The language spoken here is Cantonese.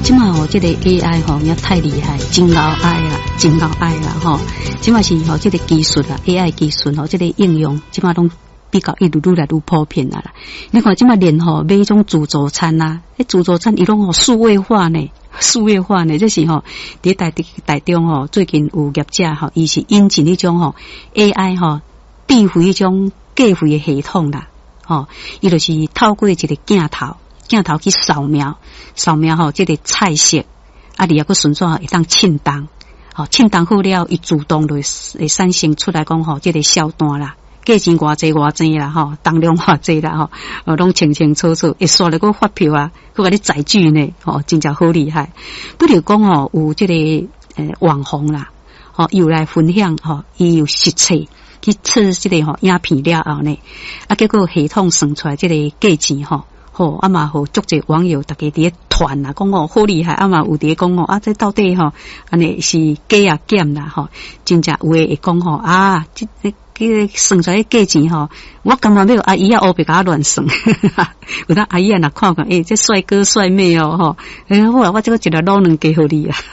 即嘛吼，这个 AI 吼也太厉害，真老爱啦，真老爱啦吼。即嘛是吼，这个技术啊 ，AI 技术吼，这个应用即嘛拢比较愈来愈普遍啦。你看即嘛连吼买迄种自助餐啊，迄自助餐伊拢吼数位化呢，数位化呢，这是吼伫台中吼最近有业者吼，伊是引进迄种吼 AI 吼智慧迄种计费的系统啦，吼，伊就是透过一个镜头去扫描吼，这个菜色，啊，你也个顺便会当称重，吼，称重好了，伊自动就会产生出来讲吼，这个销单啦，价钱偌济啦，吼，重量偌济啦，吼，拢清清楚楚，会刷了个发票啊，佮甲你载具呢，吼，真正好厉害。不如讲吼，有这个网红啦，吼，又来分享吼，伊有实测去测这个吼影片了后呢，啊，结果系统算出来这个价钱吼。吼，啊嘛，好足侪网友大家伫咧传啦，讲哦好厉害，啊嘛有伫咧讲哦，啊这到底吼，安尼是假啊减啦吼，真正有诶会讲吼啊，这算出来价钱吼，我感觉要阿姨啊，乌白甲乱算，有当阿姨啊若看看，这帅哥帅妹哦吼，好啊，我这个一个卤两加互你啊。